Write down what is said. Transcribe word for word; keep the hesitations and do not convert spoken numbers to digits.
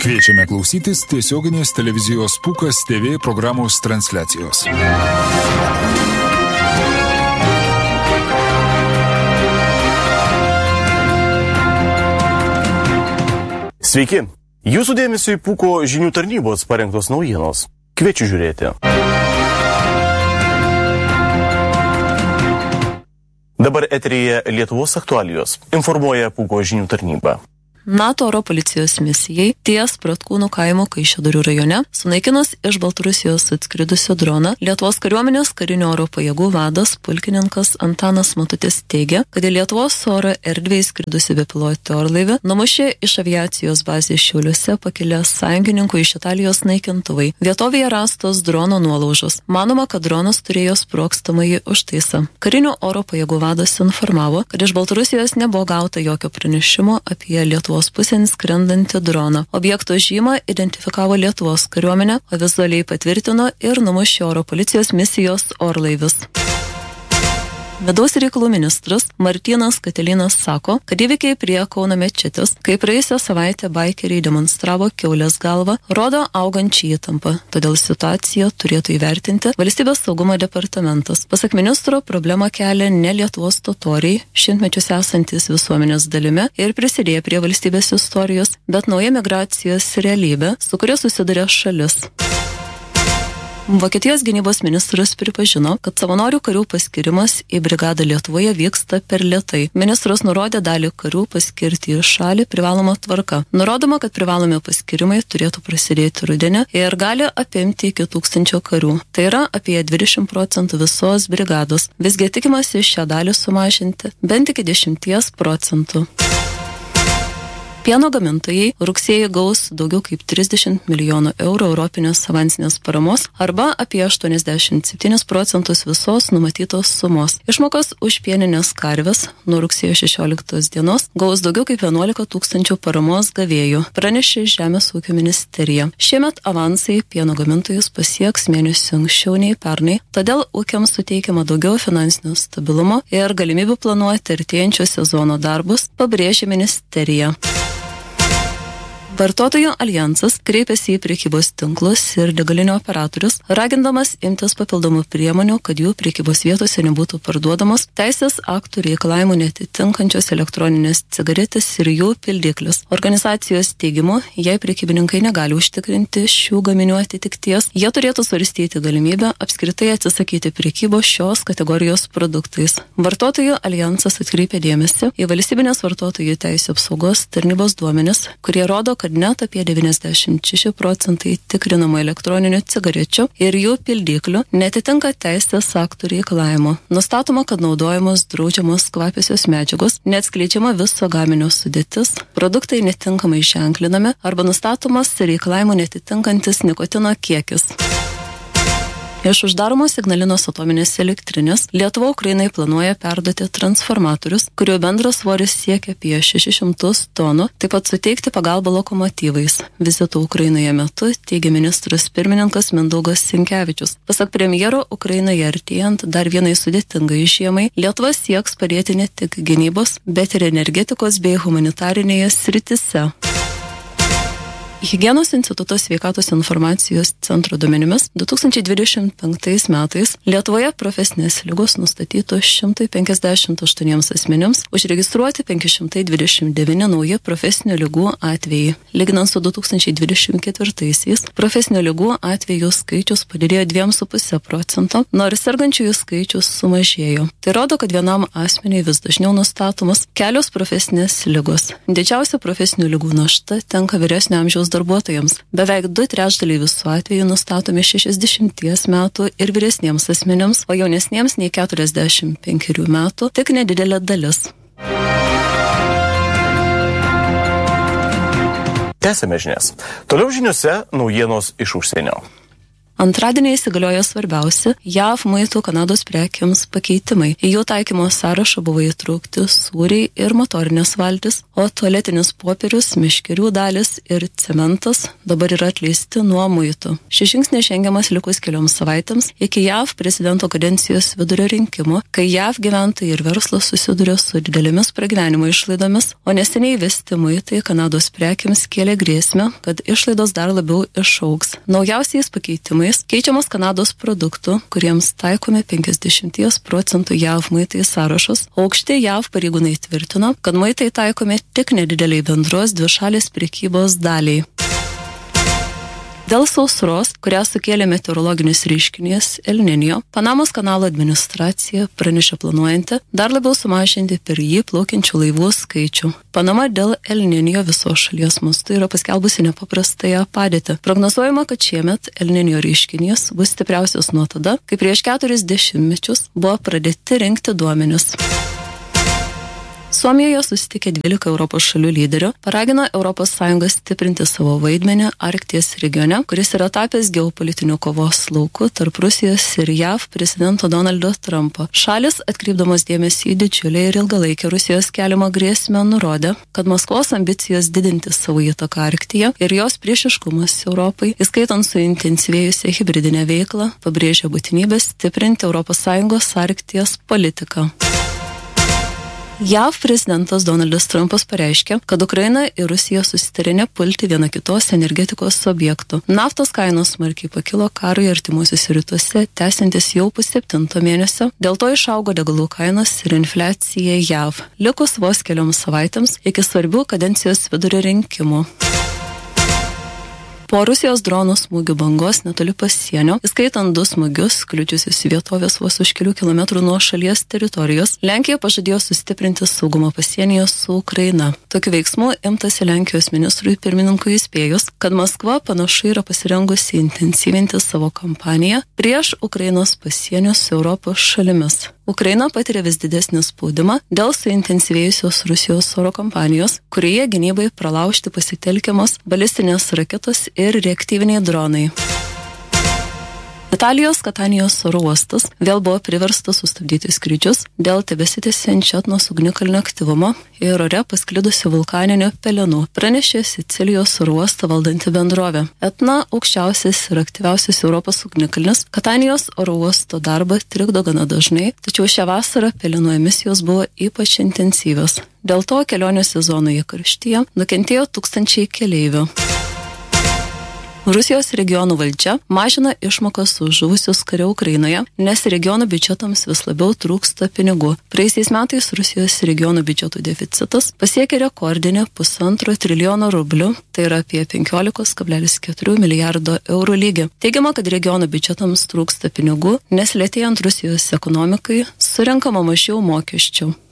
Kviečiame klausytis tiesioginės televizijos Pūkas T V programos transliacijos. Sveiki! Jūsų dėmesio į Pūko žinių tarnybos parengtos naujienos. Kviečiu žiūrėti. Dabar eteryje Lietuvos aktualijos. Informuoja Pūko žinių tarnyba. NATO oro policijos misijai ties Pratkūnų kaimo Kaišiadorių rajone sunaikinus iš Baltarusijos atskridusio droną, Lietuvos kariuomenės karinių oro pajėgų vadas pulkininkas Antanas Matutis teigia, kad į Lietuvos oro erdvę įskridusi bepilotį orlaivį numušė iš aviacijos bazės Šiauliuose pakilęs sąjungininkų iš Italijos naikintuvai. Vietovėje rastos drono nuolaužos. Manoma, kad dronas turėjo sprogstamąjį užtaisą. Karinių oro pajėgų vadas informavo, kad iš Baltarusijos nebuvo gauta jokio pranešimo apie Lietuvos pusėn skrendantį droną. Objekto žymą identifikavo Lietuvos kariuomenė, o vizualiai patvirtino ir numušė oro policijos misijos orlaivis. Vidaus reikalų ministras Martynas Katilinas sako, kad įvykiai prie Kauno mečetės, kai praėjusią savaitę baikeriai demonstravo kiaulės galvą, rodo augančią įtampą. Todėl situaciją turėtų įvertinti Valstybės saugumo departamentas. Pasak ministro, problemą kelia ne Lietuvos totoriai, šimtmečius esantis visuomenės dalimi ir prisidėję prie valstybės istorijos, bet nauja migracijos realybė, su kuria susiduria šalis. Vokietijos gynybos ministras pripažino, kad savanorių karių paskirimas į brigadą Lietuvoje vyksta per lėtai. Ministras nurodė dalį karių paskirti į šalį privaloma tvarka. Nurodoma, kad privalomi paskirimai turėtų prasidėti rudenį ir gali apimti iki tūkstančio karių. Tai yra apie dvidešimt procentų visos brigados. Visgi tikimasi šią dalį sumažinti bent iki dešimties procentų. Pieno gamintojai rugsėjį gaus daugiau kaip trisdešimt milijonų eurų europinės avansinės paramos arba apie aštuoniasdešimt septynis procentus visos numatytos sumos. Išmokos už pieninės karves nuo rugsėjo šešioliktos dienos gaus daugiau kaip vienuolika tūkstančių paramos gavėjų, pranešė Žemės ūkio ministerija. Šiemet avansai pieno gamintojus pasieks mėnesių anksčiau nei pernai, todėl ūkiams suteikiama daugiau finansinio stabilumo ir galimybių planuoti artėjančio sezono darbus, pabrėžė ministerija. Vartotojų aljansas kreipėsi į prekybos tinklus ir degalinių operatorius, ragindamas imtis papildomų priemonių, kad jų prekybos vietose nebūtų parduodamos teisės aktų reikalavimų netitinkančios elektroninės cigaretės ir jų pildiklis. Organizacijos teigimu, jei prekybininkai negali užtikrinti šių gaminių atitikties, jie turėtų svarstyti galimybę apskritai atsisakyti prekybos šios kategorijos produktais. Vartotojų aljansas atkreipė dėmesį į valstybinės vartotojų teisių apsaugos tarnybos duomenis, kurie rodo, kad net apie devyniasdešimt šeši procentai tikrinamų elektroninių cigarečių ir jų pildiklių netitinka teisės aktų reikalavimo. Nustatoma, kad naudojamos draudžiamos kvapiosios medžiagos, neatskleidžiama viso gaminio sudėtis, produktai netinkamai ženklinami arba nustatomas reikalavimo netitinkantis nikotino kiekis. Iš uždaromos Ignalinos atominės elektrinės Lietuva Ukrainai planuoja perduoti transformatorius, kurių bendras svoris siekia apie šešis šimtus tonų, taip pat suteikti pagalbą lokomotyvais. Vizito Ukrainoje metu teigia ministras pirmininkas Mindaugas Sinkevičius. Pasak premjero, Ukrainoje artėjant dar vienai sudėtingai žiemai, Lietuva sieks padėti ne tik gynybos, bet ir energetikos bei humanitarinėje sritise. Higienos instituto sveikatos informacijos centro duomenimis du tūkstančiai dvidešimt penktais metais Lietuvoje profesinės ligos nustatytos šimtas penkiasdešimt aštuoniems asmenims, užregistruoti penki šimtai dvidešimt devyni nauji profesinių ligų atvejai. Lyginant su du tūkstančiai dvidešimt ketvirtaisiais, profesinių ligų atvejų skaičius padidėjo dviem su puse procento, nors sergančiųjų skaičius sumažėjo. Tai rodo, kad vienam asmeniui vis dažniau nustatomas kelios profesinės ligos. Didžiausia profesinių ligų našta tenka vyresnio amžiaus darbuotojams. Beveik du trečdaliai visų atvejų nustatomi šešiasdešimties metų ir vyresniems asmenims, o jaunesniems nei keturiasdešimt penkerių metų tik nedidelė dalis. Tęsime žinias. Toliau žiniose naujienos iš užsienio. Antradienį įsigaliojo svarbiausi J A V muitų Kanados prekiams pakeitimai. Į jų taikymo sąrašą buvo įtraukti sūriai ir motorinės valtis, o tualetinis popierius, meškerių dalis ir cementas dabar yra atleisti nuo muitų. Šis žingsnis žengiamas likus kelioms savaitėms iki J A V prezidento kadencijos vidurio rinkimų, kai J A V gyventojai ir verslas susiduria su didelėmis pragyvenimo išlaidomis, o neseniai įvesti muitai Kanados prekiams kėlė grėsmę, kad išlaidos dar labiau išaugs. Naujausiais pakeitimais keičiamas Kanados produktų, kuriems taikomi penkiasdešimt procentų J A V muitai sąrašas, o aukšti J A V pareigūnai tvirtino, kad muitai taikomi tik nedideliai bendros dvišalės prekybos daliai. Dėl sausros, kurią sukėlė meteorologinis reiškinys El Niño, Panamos kanalo administracija pranešė planuojanti dar labiau sumažinti per jį plaukiančių laivų skaičių. Panama dėl El Niño visos šalies mastu yra paskelbusi nepaprastąją padėtį. Prognozuojama, kad šiemet El Niño reiškinys bus stipriausias nuo tada, kai prieš keturis dešimtmečius buvo pradėti rinkti duomenis. Suomijoje susitikę dvylika Europos šalių lyderių paragino Europos Sąjungą stiprinti savo vaidmenį Arkties regione, kuris yra tapęs geopolitinių kovos lauku tarp Rusijos ir J A V prezidento Donaldo Trumpo. Šalis, atkreipdamos dėmesį į didžiulę ir ilgalaikę Rusijos keliamą grėsmę, nurodė, kad Maskvos ambicijos didinti savo įtaką Arktyje ir jos priešiškumas Europai, įskaitant suintensyvėjusią hibridinę veiklą, pabrėžė būtinybę stiprinti Europos Sąjungos Arkties politiką. J A V prezidentas Donaldas Trumpas pareiškė, kad Ukraina ir Rusija susitarė nepulti viena kitos energetikos objektų. Naftos kainos smarkiai pakilo karui artimuosiuose rytuose, tęsiantis jau pusseptinto mėnesio. Dėl to išaugo degalų kainos ir infliacija J A V. Likus vos kelioms savaitėms iki svarbių kadencijos vidurio rinkimų. Po Rusijos dronų smūgių bangos netoli pasienio, įskaitant du smūgius, kliudžiusius į vietovės vos už kelių kilometrų nuo šalies teritorijos, Lenkija pažadėjo sustiprinti saugumą pasienyje su Ukraina. Tokiu veiksmu imtasi Lenkijos ministrui pirmininkui įspėjus, kad Maskva panašu yra pasirengusi intensyvinti savo kampaniją prieš Ukrainos pasienius su Europos šalimis. Ukraina patiria vis didesnį spaudimą dėl suintensyvėjusios Rusijos oro kampanijos, kurioje gynybai pralaužti pasitelkiamos balistinės raketos ir reaktyviniai dronai. Italijos Katanijos oro uostas vėl buvo priverstas sustabdyti skrydžius dėl tebesitęsiančio Etnos ugnikalnio aktyvumo ir ore pasklidusių vulkaninių pelenų, pranešė Sicilijos oro uostą valdanti bendrovė. Etna aukščiausias ir aktyviausias Europos ugnikalnis, Katanijos oro uosto darbą trikdo gana dažnai, tačiau šią vasarą pelenų emisijos buvo ypač intensyvios. Dėl to kelionio sezonoje karštyje nukentėjo tūkstančiai keleivių. Rusijos regionų valdžia mažina išmokas už žuvusius kare Ukrainoje, nes regionų biudžetams vis labiau trūksta pinigų. Praėjusiais metais Rusijos regionų biudžeto deficitas pasiekė rekordinį pusantro trilijono rublių, tai yra apie penkiolika kablelis keturi milijardo eurų lygį. Teigiama, kad regionų biudžetams trūksta pinigų, nes lėtėjant Rusijos ekonomikai surenkama mažiau mokesčių.